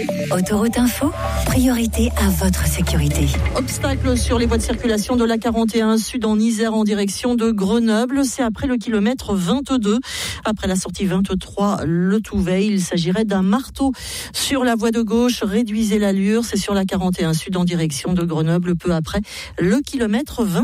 Autoroute Info, priorité à votre sécurité. Obstacle sur les voies de circulation de la 41 Sud en Isère en direction de Grenoble. C'est après le kilomètre 22. Après la sortie 23, le Touvet, il s'agirait d'un marteau sur la voie de gauche. Réduisez l'allure. C'est sur la 41 Sud en direction de Grenoble peu après le kilomètre 20.